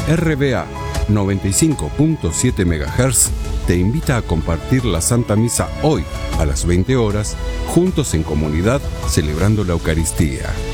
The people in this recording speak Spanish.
RBA 95.7 MHz te invita a compartir la Santa Misa hoy a las 20 horas, juntos en comunidad celebrando la Eucaristía.